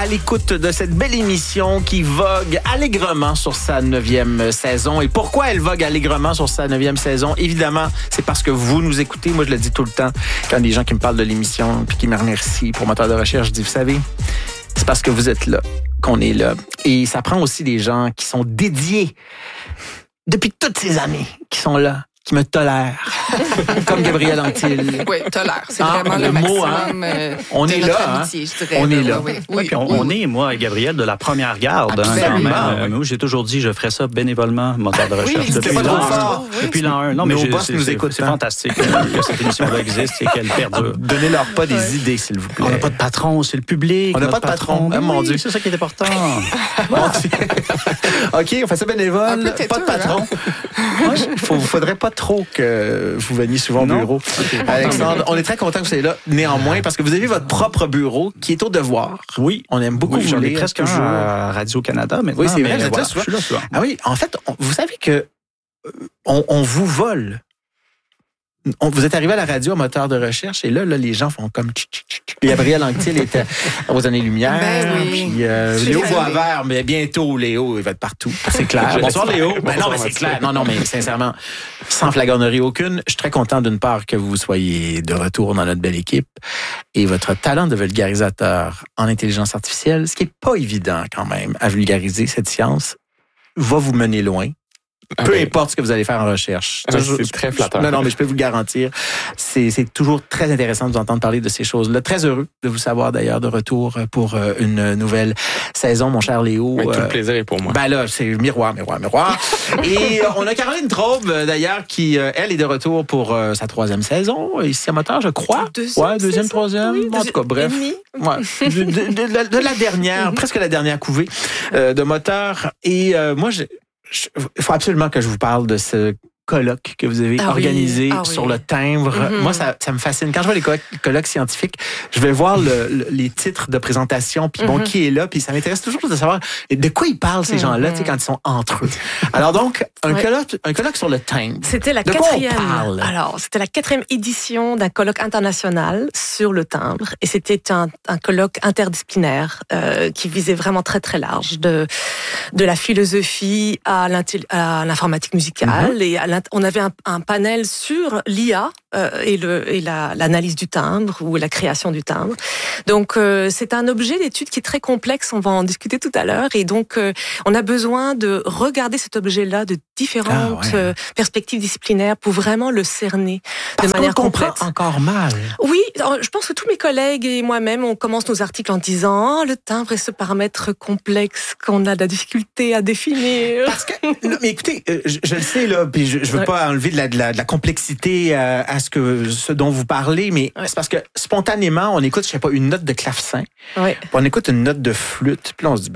à l'écoute de cette belle émission qui vogue allègrement sur sa 9e saison. Et pourquoi elle vogue allègrement sur sa 9e saison? Évidemment, c'est parce que vous nous écoutez. Moi, je le dis tout le temps quand des gens qui me parlent de l'émission puis qui me remercient pour Moteur de recherche, je dis, vous savez, c'est parce que vous êtes là qu'on est là. Et ça prend aussi des gens qui sont dédiés depuis toutes ces années, qui sont là, qui me tolèrent, comme Gabriel Anctil. Oui, tolère, c'est vraiment le maximum. On est là, amitié, je dirais. On est là. Oui, puis on est, moi et Gabriel, de la première garde. Moi, j'ai toujours dit, je ferais ça bénévolement, Moteur de recherche. Depuis l'an 1. Non, mais nos boss nous écoutent. C'est fantastique que cette émission-là existe et qu'elle perdure. Donnez-leur pas des idées, s'il vous plaît. On n'a pas de patron, c'est le public. On n'a pas de patron. Ah, mon Dieu. C'est ça qui est important. OK, on fait ça bénévole. Pas de patron. Il faudrait pas trop que vous veniez souvent au bureau. Okay. Alexandre, on est très content que vous soyez là, néanmoins, parce que vous avez votre propre bureau qui est au devoir. Oui. On aime beaucoup vous lire. Presque un à Radio-Canada maintenant. Oui, c'est vrai, vous êtes là souvent. Je suis là souvent. Ah oui, en fait, vous savez que on vous vole. Vous êtes arrivé à la radio à Moteur de recherche et là les gens font comme... Gabriel Anctil était aux Années-Lumière. Ben oui. Puis Léo Boisvert, mais bientôt, Léo, il va être partout. C'est clair. Bonsoir, Léo. Ben non, mais c'est clair. Non, mais sincèrement, sans flagornerie aucune, je suis très content d'une part que vous soyez de retour dans notre belle équipe et votre talent de vulgarisateur en intelligence artificielle, ce qui est pas évident quand même à vulgariser cette science, va vous mener loin. Peu importe ce que vous allez faire en recherche. C'est très flatteur. Non, mais je peux vous le garantir. C'est toujours très intéressant de vous entendre parler de ces choses-là. Très heureux de vous savoir d'ailleurs de retour pour une nouvelle saison, mon cher Léo. Tout le plaisir est pour moi. Ben là, c'est miroir. Et on a Caroline Traube, d'ailleurs, qui, elle, est de retour pour sa 3e saison, ici à Moteur, je crois. Deuxième, troisième. Oui, en tout cas, bref. De la dernière, presque la dernière couvée de Moteur. Et moi, il faut absolument que je vous parle de ce colloque que vous avez organisé sur le timbre. Moi, ça me fascine. Quand je vois les colloques scientifiques, je vais voir les titres de présentation, puis bon, qui est là, puis ça m'intéresse toujours de savoir de quoi ils parlent, ces gens-là, tu sais, quand ils sont entre eux. Alors donc, un colloque sur le timbre. C'était la quatrième. Alors, c'était la 4e édition d'un colloque international sur le timbre, et c'était un colloque interdisciplinaire qui visait vraiment très très large, de la philosophie à l'informatique musicale et on avait un panel sur l'IA et l'analyse du timbre ou la création du timbre. Donc, c'est un objet d'étude qui est très complexe. On va en discuter tout à l'heure. Et donc, on a besoin de regarder cet objet-là de différentes perspectives disciplinaires pour vraiment le cerner de manière complète. Parce qu'on comprend encore mal. Oui, je pense que tous mes collègues et moi-même, on commence nos articles en disant le timbre est ce paramètre complexe qu'on a de la difficulté à définir. Parce que, non, mais écoutez, je le sais, là, puis je veux pas enlever de la complexité à ce dont vous parlez, mais c'est parce que spontanément, on écoute, je sais pas, une note de clavecin, puis on écoute une note de flûte, puis là, on se dit,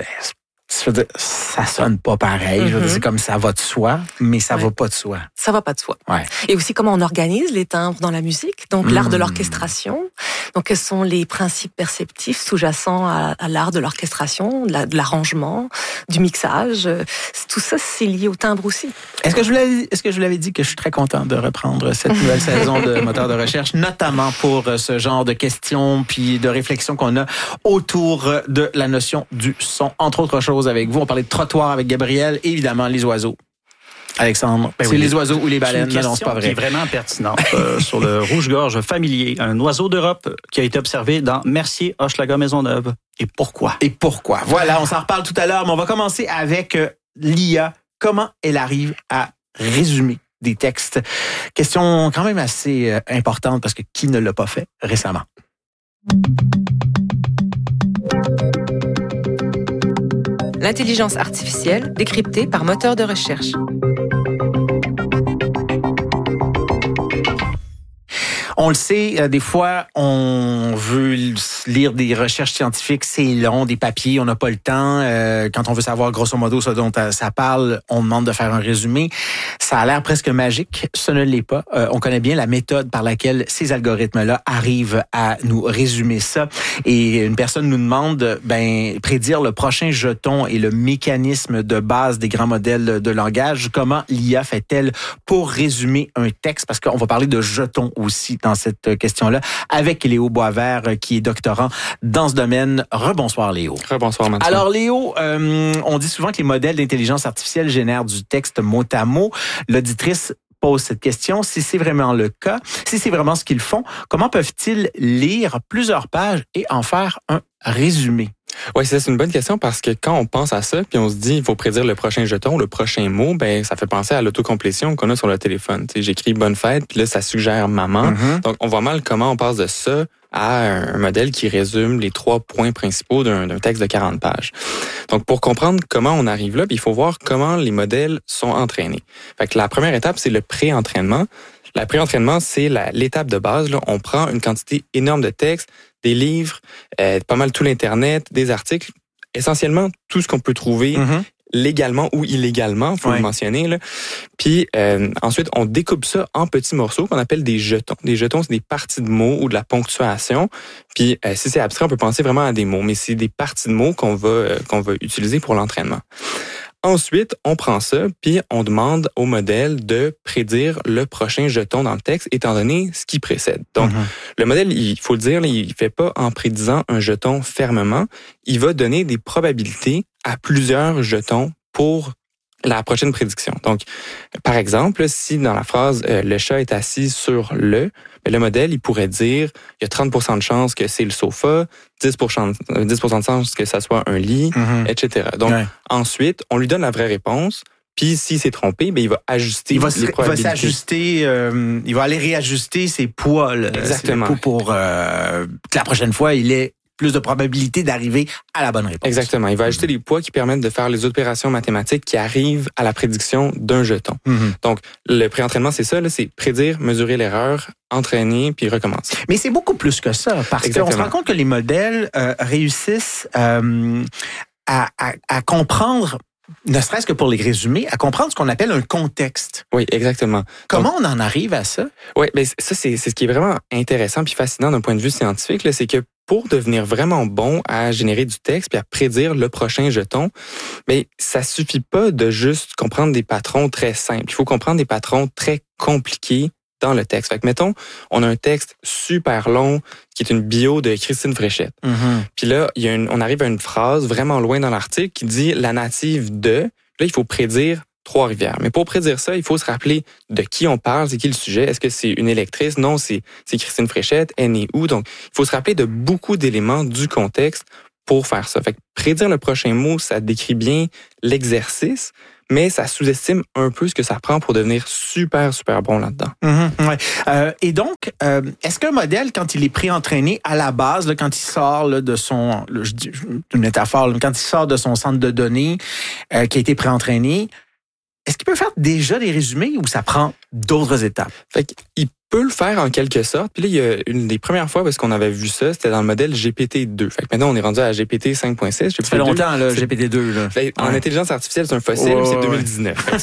ça sonne pas pareil. Je veux dire, c'est comme ça va de soi, mais ça va pas de soi. Ça va pas de soi. Ouais. Et aussi comment on organise les timbres dans la musique. Donc l'art de l'orchestration. Donc quels sont les principes perceptifs sous-jacents à l'art de l'orchestration, de l'arrangement, du mixage. Tout ça, c'est lié au timbre aussi. Est-ce que je vous l'avais dit que je suis très content de reprendre cette nouvelle saison de Moteur de recherche, notamment pour ce genre de questions puis de réflexions qu'on a autour de la notion du son, entre autres choses. Avec vous, on parlait de trottoir avec Gabriel, et évidemment les oiseaux. Alexandre, c'est les oiseaux ou les baleines? Non, c'est pas vrai. Qui est vraiment pertinente sur le rouge-gorge familier, un oiseau d'Europe qui a été observé dans Mercier, Hochelaga, Maisonneuve. Et pourquoi? Voilà, on s'en reparle tout à l'heure, mais on va commencer avec l'IA. Comment elle arrive à résumer des textes? Question quand même assez importante parce que qui ne l'a pas fait récemment? L'intelligence artificielle décryptée par moteur de recherche. On le sait, des fois, on veut lire des recherches scientifiques, c'est long, des papiers, on n'a pas le temps. Quand on veut savoir grosso modo ce dont ça parle, on demande de faire un résumé. Ça a l'air presque magique, ce ne l'est pas. On connaît bien la méthode par laquelle ces algorithmes-là arrivent à nous résumer ça. Et une personne nous demande, prédire le prochain jeton et le mécanisme de base des grands modèles de langage. Comment l'IA fait-elle pour résumer un texte? Parce qu'on va parler de jetons aussi dans cette question-là, avec Léo Boisvert, qui est doctorant doctorant dans ce domaine. Rebonsoir, Léo. Rebonsoir, Mathieu. Alors, Léo, on dit souvent que les modèles d'intelligence artificielle génèrent du texte mot à mot. L'auditrice pose cette question. Si c'est vraiment le cas, si c'est vraiment ce qu'ils font, comment peuvent-ils lire plusieurs pages et en faire un résumé? Oui, c'est une bonne question parce que quand on pense à ça, puis on se dit il faut prédire le prochain jeton, le prochain mot, ben ça fait penser à l'autocomplétion qu'on a sur le téléphone. Tu sais, j'écris bonne fête, puis là ça suggère maman. Donc on voit mal comment on passe de ça à un modèle qui résume les 3 points principaux d'un texte de 40 pages. Donc pour comprendre comment on arrive là, il faut voir comment les modèles sont entraînés. Fait que la première étape, c'est le pré-entraînement. Le pré-entraînement, c'est l'étape de base. Là. On prend une quantité énorme de textes, des livres, pas mal tout l'Internet, des articles, essentiellement tout ce qu'on peut trouver légalement ou illégalement, il faut le mentionner. Là. Puis ensuite, on découpe ça en petits morceaux qu'on appelle des jetons. Des jetons, c'est des parties de mots ou de la ponctuation. Puis si c'est abstrait, on peut penser vraiment à des mots, mais c'est des parties de mots qu'on va utiliser pour l'entraînement. Ensuite, on prend ça, puis on demande au modèle de prédire le prochain jeton dans le texte, étant donné ce qui précède. Donc, le modèle, il faut le dire, il fait pas en prédisant un jeton fermement. Il va donner des probabilités à plusieurs jetons pour la prochaine prédiction. Donc, par exemple, si dans la phrase « le chat est assis sur le », le modèle, il pourrait dire il y a 30% de chances que c'est le sofa, 10% de chances que ça soit un lit, etc. Donc, ensuite, on lui donne la vraie réponse. Puis, s'il s'est trompé, ben il va ajuster les probabilités. Il va s'ajuster, il va aller réajuster ses poids. Là, exactement. Pour que la prochaine fois, il ait plus de probabilité d'arriver à la bonne réponse. Exactement. Il va ajouter les poids qui permettent de faire les opérations mathématiques qui arrivent à la prédiction d'un jeton. Donc, le pré-entraînement, c'est ça, là, c'est prédire, mesurer l'erreur, entraîner, puis recommencer. Mais c'est beaucoup plus que ça, parce qu'on se rend compte que les modèles réussissent à comprendre, ne serait-ce que pour les résumer, à comprendre ce qu'on appelle un contexte. Oui, exactement. Comment on en arrive à ça? Oui, mais ça, c'est ce qui est vraiment intéressant puis fascinant d'un point de vue scientifique, là, c'est que pour devenir vraiment bon à générer du texte puis à prédire le prochain jeton, mais ça suffit pas de juste comprendre des patrons très simples. Il faut comprendre des patrons très compliqués dans le texte. Fait que, mettons, on a un texte super long qui est une bio de Christine Fréchette. Puis là, on arrive à une phrase vraiment loin dans l'article qui dit « la native de ». Là, il faut prédire Trois-Rivières. Mais pour prédire ça, il faut se rappeler de qui on parle, c'est qui le sujet. Est-ce que c'est une électrice? Non, c'est Christine Fréchette. Elle est où? Donc, il faut se rappeler de beaucoup d'éléments du contexte pour faire ça. Fait que prédire le prochain mot, ça décrit bien l'exercice, mais ça sous-estime un peu ce que ça prend pour devenir super, super bon là-dedans. Et donc, est-ce qu'un modèle, quand il est pré-entraîné à la base, là, quand il sort là, de son, je dis une métaphore, là, quand il sort de son centre de données qui a été pré-entraîné, est-ce qu'il peut faire déjà des résumés ou ça prend d'autres étapes? Fait qu'il peut le faire en quelque sorte. Puis là, il y a une des premières fois parce qu'on avait vu ça, c'était dans le modèle GPT-2. Fait que maintenant, on est rendu à GPT 5.6. Ça fait longtemps, là, GPT-2. Là. Fait, en intelligence artificielle, c'est un fossile, c'est 2019. Fait que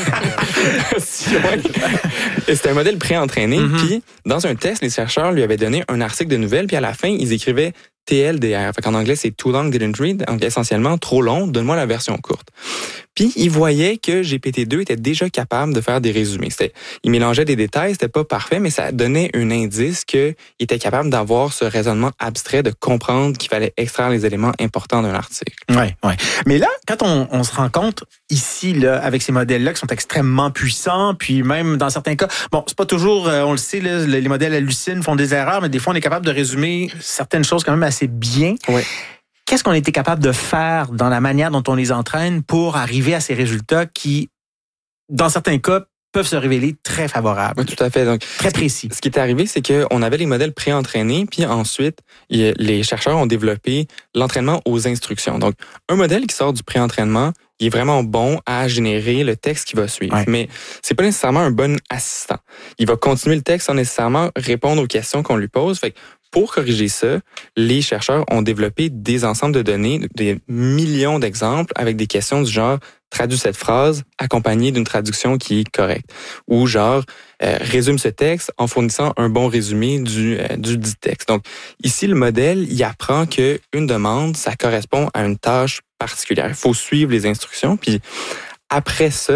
c'est pas... C'était un modèle pré-entraîné. Puis, dans un test, les chercheurs lui avaient donné un article de nouvelles, puis à la fin, ils écrivaient TLDR. Fait qu'en anglais, c'est Too Long Didn't Read. Donc, essentiellement, trop long, donne-moi la version courte. Puis, ils voyaient que GPT-2 était déjà capable de faire des résumés. Il mélangeait des détails, c'était pas parfait, mais ça donnait un indice qu'il était capable d'avoir ce raisonnement abstrait, de comprendre qu'il fallait extraire les éléments importants d'un article. Oui. Mais là, quand on se rend compte ici, là, avec ces modèles-là qui sont extrêmement puissants, puis même dans certains cas, bon, c'est pas toujours, on le sait, là, les modèles hallucinent, font des erreurs, mais des fois, on est capable de résumer certaines choses quand même assez bien. Oui. Qu'est-ce qu'on était capable de faire dans la manière dont on les entraîne pour arriver à ces résultats qui, dans certains cas, peuvent se révéler très favorables? Oui, tout à fait. Donc, très précis. Ce qui est arrivé, c'est qu'on avait les modèles pré-entraînés, puis ensuite, les chercheurs ont développé l'entraînement aux instructions. Donc, un modèle qui sort du pré-entraînement, il est vraiment bon à générer le texte qui va suivre. Mais c'est pas nécessairement un bon assistant. Il va continuer le texte sans nécessairement répondre aux questions qu'on lui pose. Fait que pour corriger ça, les chercheurs ont développé des ensembles de données, des millions d'exemples avec des questions du genre « traduis cette phrase accompagnée d'une traduction qui est correcte » ou genre « résume ce texte en fournissant un bon résumé du dit texte ». Donc ici, le modèle, il apprend qu'une demande, ça correspond à une tâche particulière. Il faut suivre les instructions, puis après ça,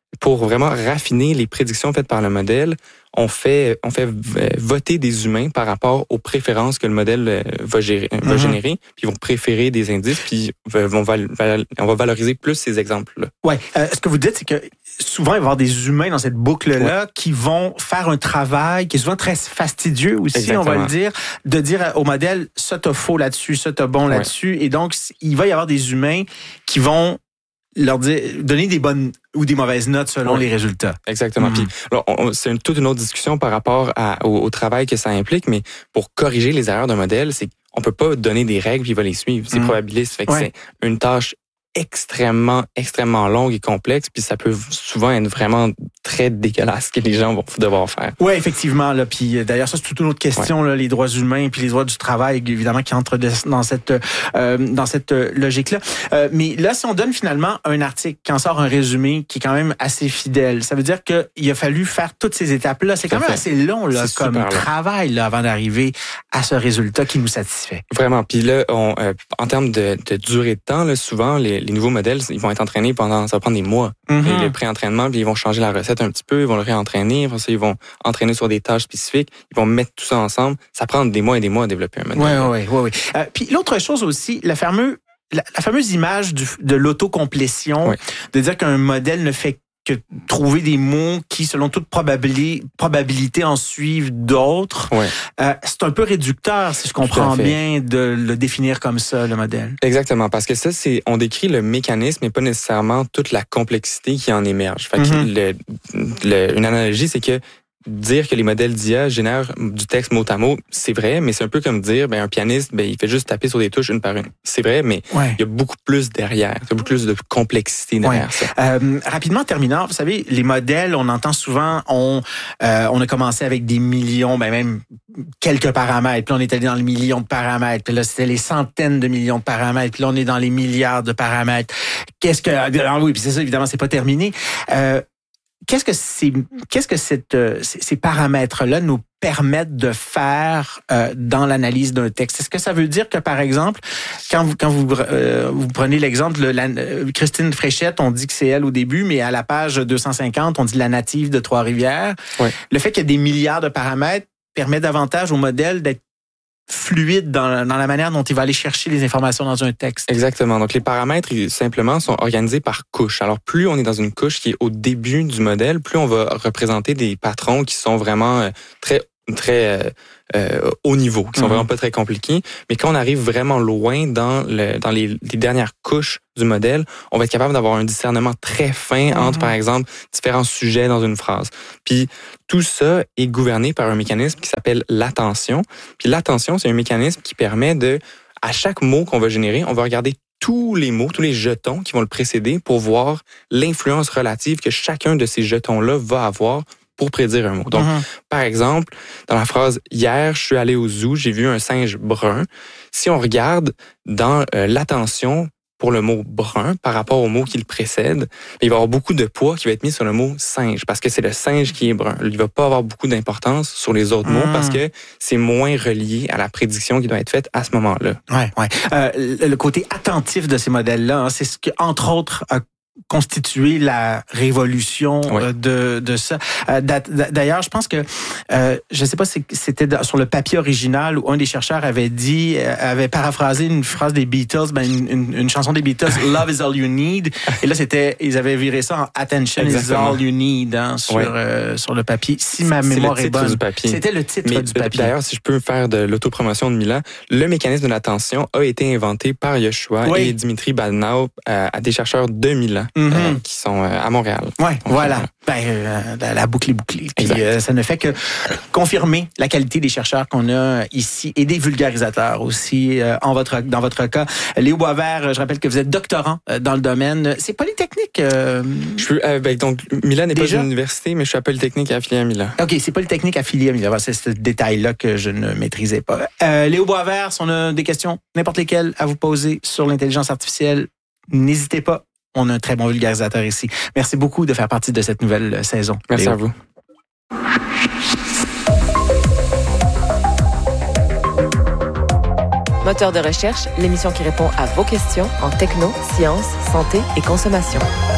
pour vraiment raffiner les prédictions faites par le modèle, on fait voter des humains par rapport aux préférences que le modèle va générer. Puis ils vont préférer des indices, puis on va valoriser plus ces exemples-là. Ouais. Ce que vous dites, c'est que souvent, il va y avoir des humains dans cette boucle-là qui vont faire un travail qui est souvent très fastidieux aussi, exactement, on va le dire, de dire au modèle, ça t'as faux là-dessus, ça t'as bon là-dessus. Et donc, il va y avoir des humains qui vont leur donner des bonnes ou des mauvaises notes selon les résultats. Exactement. Puis, alors, c'est toute une autre discussion par rapport au travail que ça implique, mais pour corriger les erreurs d'un modèle, c'est qu'on peut pas donner des règles puis il va les suivre. C'est probabiliste, fait que c'est une tâche extrêmement longue et complexe, puis ça peut souvent être vraiment très dégueulasse que les gens vont devoir faire. Oui, effectivement. Là, puis d'ailleurs, ça c'est toute une autre question, là, les droits humains puis les droits du travail, évidemment, qui entrent dans cette logique-là. Mais là, si on donne finalement un article qui en sort un résumé qui est quand même assez fidèle, ça veut dire qu'il a fallu faire toutes ces étapes-là. C'est quand même assez long là, comme travail là, avant d'arriver à ce résultat qui nous satisfait. Vraiment. Puis là, en termes de durée de temps, là, souvent, les nouveaux modèles, ils vont être entraînés ça va prendre des mois. Et le pré-entraînement, puis ils vont changer la recette un petit peu, ils vont le réentraîner, après ça, ils vont entraîner sur des tâches spécifiques, ils vont mettre tout ça ensemble. Ça prend des mois et des mois à développer un modèle. Oui. Puis l'autre chose aussi, la fameuse image de l'autocomplétion, de dire qu'un modèle ne fait que trouver des mots qui, selon toute probabilité, en suivent d'autres. C'est un peu réducteur, si je comprends bien, de le définir comme ça, le modèle. Exactement, parce que ça, on décrit le mécanisme et pas nécessairement toute la complexité qui en émerge. Fait que une analogie, c'est que dire que les modèles d'IA génèrent du texte mot à mot, c'est vrai, mais c'est un peu comme dire, un pianiste, il fait juste taper sur des touches une par une. C'est vrai, mais il y a beaucoup plus derrière. Il y a beaucoup plus de complexité derrière ça. Rapidement, terminant, vous savez, les modèles, on entend souvent, on a commencé avec des millions, même quelques paramètres, puis on est allé dans les millions de paramètres, puis là, c'était les centaines de millions de paramètres, puis là, on est dans les milliards de paramètres. Oui, puis c'est ça, évidemment, c'est pas terminé. Qu'est-ce que ces paramètres-là nous permettent de faire dans l'analyse d'un texte? Est-ce que ça veut dire que, par exemple, quand vous prenez l'exemple de Christine Fréchette, on dit que c'est elle au début, mais à la page 250, on dit la native de Trois-Rivières. Le fait qu'il y a des milliards de paramètres permet davantage au modèle d'être fluide dans la manière dont il va aller chercher les informations dans un texte. Exactement. Donc, les paramètres, simplement, sont organisés par couche. Alors, plus on est dans une couche qui est au début du modèle, plus on va représenter des patrons qui sont vraiment très haut niveau, qui sont vraiment pas très compliqués. Mais quand on arrive vraiment loin dans les dernières couches du modèle, on va être capable d'avoir un discernement très fin entre, par exemple, différents sujets dans une phrase. Puis tout ça est gouverné par un mécanisme qui s'appelle l'attention. Puis l'attention, c'est un mécanisme qui permet à chaque mot qu'on va générer, on va regarder tous les mots, tous les jetons qui vont le précéder pour voir l'influence relative que chacun de ces jetons-là va avoir pour prédire un mot. Donc, par exemple, dans la phrase « Hier, je suis allé au zoo, j'ai vu un singe brun », si on regarde dans l'attention pour le mot « brun » par rapport au mot qui le précède, il va y avoir beaucoup de poids qui va être mis sur le mot « singe » parce que c'est le singe qui est brun. Il ne va pas avoir beaucoup d'importance sur les autres mots parce que c'est moins relié à la prédiction qui doit être faite à ce moment-là. Le côté attentif de ces modèles-là, c'est ce qui, entre autres, a constituer la révolution de ça. D'ailleurs, je pense que je ne sais pas si c'était sur le papier original où un des chercheurs avait paraphrasé une phrase des Beatles, une chanson des Beatles, Love is all you need. Et là, ils avaient viré ça en Attention is all you need sur le papier. Si ma mémoire est bonne, c'était le titre du papier. D'ailleurs, si je peux faire de l'autopromotion de Mila, le mécanisme de l'attention a été inventé par Yoshua et Dimitri Badnau, à des chercheurs de Milan. Qui sont à Montréal. Voilà. La boucle est bouclée. Puis ça ne fait que confirmer la qualité des chercheurs qu'on a ici et des vulgarisateurs aussi dans votre cas. Léo Boisvert, je rappelle que vous êtes doctorant dans le domaine. C'est Polytechnique. Donc Milan n'est pas une université, mais je suis à Polytechnique affilié à Milan. OK, c'est Polytechnique affilié à Milan. C'est ce détail-là que je ne maîtrisais pas. Léo Boisvert, si on a des questions, n'importe lesquelles à vous poser sur l'intelligence artificielle, n'hésitez pas. On a un très bon vulgarisateur ici. Merci beaucoup de faire partie de cette nouvelle saison. Merci à vous. Moteur de recherche, l'émission qui répond à vos questions en techno, sciences, santé et consommation.